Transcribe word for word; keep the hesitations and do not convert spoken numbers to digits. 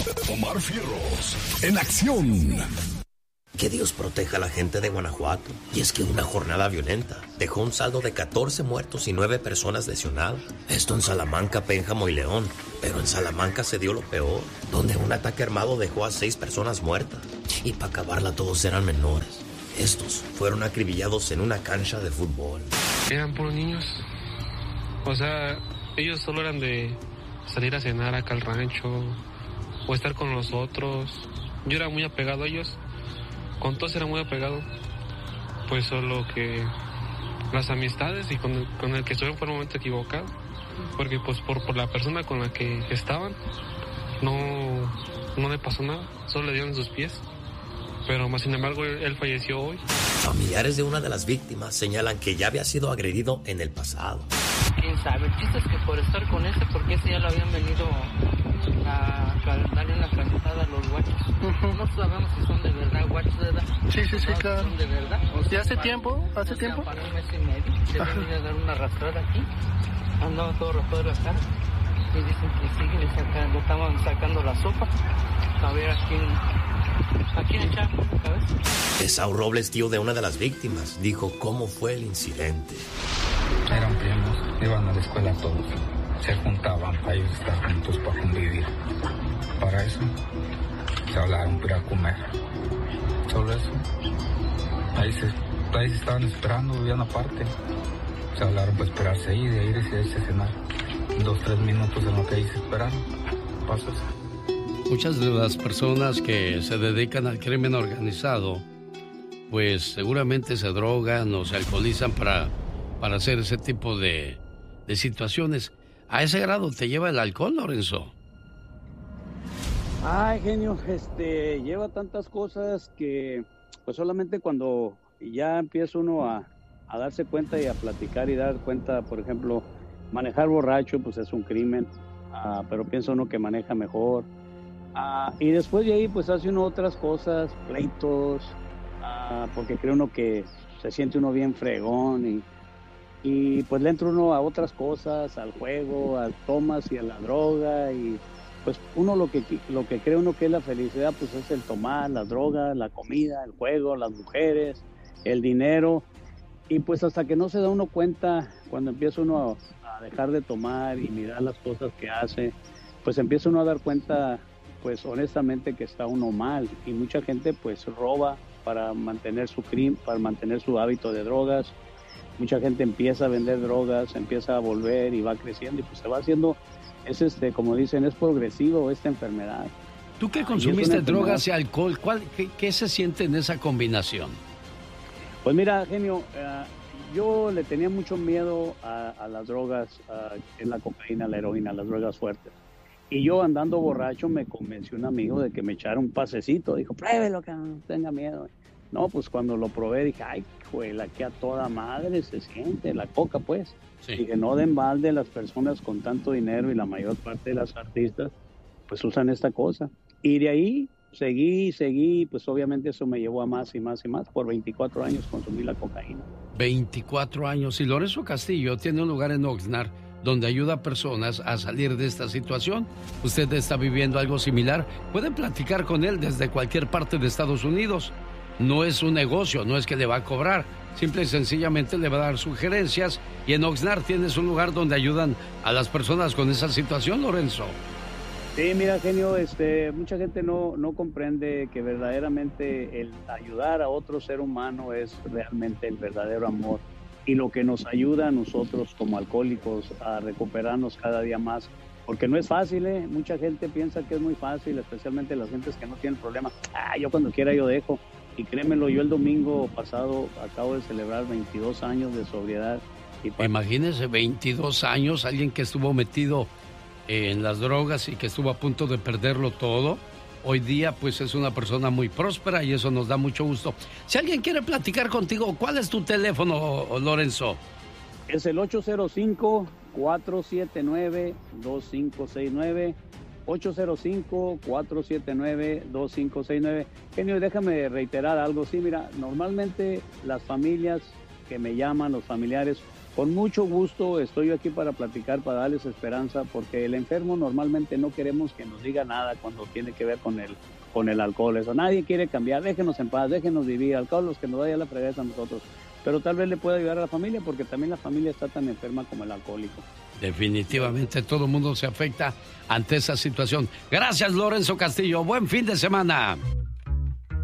Omar Fierros, en acción. Que Dios proteja a la gente de Guanajuato. Y es que una jornada violenta dejó un saldo de catorce muertos y nueve personas lesionadas. Esto en Salamanca, Pénjamo y León. Pero en Salamanca se dio lo peor, donde un ataque armado dejó a seis personas muertas. Y para acabarla todos eran menores. Estos fueron acribillados en una cancha de fútbol. Eran puros niños. O sea, ellos solo eran de salir a cenar acá al rancho o estar con los otros. Yo era muy apegado a ellos. Con todos era muy apegado. Pues solo que las amistades y con el, con el que estuvieron fue un momento equivocado. Porque pues por, por la persona con la que estaban no, no le pasó nada. Solo le dieron sus pies. Pero más sin embargo él, él falleció hoy. Familiares de una de las víctimas señalan que ya había sido agredido en el pasado. Quién sabe, el chiste es que por estar con ese, porque ese ya lo habían venido a darle una calentada a los guachos. Uh-huh. No sabemos si son de verdad guachos, ¿verdad? Sí, sí, sí, no, claro. ¿Son de verdad? O ¿Y sea, hace para, tiempo? ¿Hace o tiempo? Sea, para un mes y medio. Se venía a dar una arrastrada aquí. Andaba todo raspado de la cara. Y dicen que siguen sacando, estaban sacando la sopa. A ver a quién, a quién echamos la cabeza. Esaú Robles, tío de una de las víctimas, dijo cómo fue el incidente. Eran primos, iban a la escuela todos. Se juntaban para ellos estar juntos, para convivir. Para eso se hablaron para ir a comer. Solo eso. Ahí se, ahí se estaban esperando, vivían aparte. Se hablaron para esperarse ahí, de irse a irse a cenar. Dos, tres minutos en lo que ahí se esperaron. Pasó eso. Muchas de las personas que se dedican al crimen organizado, pues seguramente se drogan o se alcoholizan para, para hacer ese tipo de, de situaciones. ¿A ese grado te lleva el alcohol, Lorenzo? Ay, genio, este, lleva tantas cosas que pues solamente cuando ya empieza uno a, a darse cuenta y a platicar y dar cuenta, por ejemplo, manejar borracho pues es un crimen, uh, pero piensa uno que maneja mejor. Uh, y después de ahí pues hace uno otras cosas, pleitos, uh, porque cree uno que se siente uno bien fregón y, y pues le entra uno a otras cosas, al juego, a tomas y a la droga y pues uno lo que, lo que cree uno que es la felicidad pues es el tomar, la droga, la comida, el juego, las mujeres, el dinero y pues hasta que no se da uno cuenta cuando empieza uno a, a dejar de tomar y mirar las cosas que hace, pues empieza uno a dar cuenta pues honestamente que está uno mal y mucha gente pues roba para mantener su crimen, para mantener su hábito de drogas. Mucha gente empieza a vender drogas, empieza a volver y va creciendo y pues se va haciendo, es este, como dicen, es progresivo esta enfermedad. Tú que consumiste drogas y alcohol, ¿cuál, qué, qué se siente en esa combinación? Pues mira, genio, uh, yo le tenía mucho miedo a, a las drogas, uh, que es la cocaína, la heroína, las drogas fuertes. Y yo andando borracho me convenció un amigo de que me echara un pasecito. Dijo, pruébelo, que no tenga miedo. No, pues cuando lo probé dije, ay, juela, que a toda madre se siente, la coca pues. Sí. Dije, no den balde las personas con tanto dinero y la mayor parte de las artistas pues usan esta cosa. Y de ahí seguí, seguí, pues obviamente eso me llevó a más y más y más. Por veinticuatro años consumí la cocaína. veinticuatro años. Y Lorenzo Castillo tiene un lugar en Oxnard donde ayuda a personas a salir de esta situación. Usted está viviendo algo similar. Pueden platicar con él desde cualquier parte de Estados Unidos. No es un negocio, no es que le va a cobrar. Simple y sencillamente le va a dar sugerencias. Y en Oxnard tienes un lugar donde ayudan a las personas con esa situación, Lorenzo. Sí, mira, genio, este, mucha gente no, no comprende que verdaderamente el ayudar a otro ser humano es realmente el verdadero amor. Y lo que nos ayuda a nosotros como alcohólicos a recuperarnos cada día más. Porque no es fácil, ¿eh? Mucha gente piensa que es muy fácil, especialmente las gentes que no tienen problema. Ah, yo cuando quiera yo dejo. Y créemelo, yo el domingo pasado acabo de celebrar veintidós años de sobriedad. Y para... Imagínese, veintidós años, alguien que estuvo metido en las drogas y que estuvo a punto de perderlo todo. Hoy día, pues, es una persona muy próspera y eso nos da mucho gusto. Si alguien quiere platicar contigo, ¿cuál es tu teléfono, Lorenzo? Es el ocho cero cinco, cuatro siete nueve, dos cinco seis nueve. ocho cero cinco, cuatro siete nueve, dos cinco seis nueve. Genio, déjame reiterar algo. Sí, mira, normalmente las familias que me llaman, los familiares, con mucho gusto estoy yo aquí para platicar, para darles esperanza, porque el enfermo normalmente no queremos que nos diga nada cuando tiene que ver con el, con el alcohol. Eso nadie quiere cambiar, déjenos en paz, déjenos vivir. Al cabo los que nos da ya la fregada a nosotros. Pero tal vez le pueda ayudar a la familia, porque también la familia está tan enferma como el alcohólico. Definitivamente todo el mundo se afecta ante esa situación. Gracias, Lorenzo Castillo. Buen fin de semana.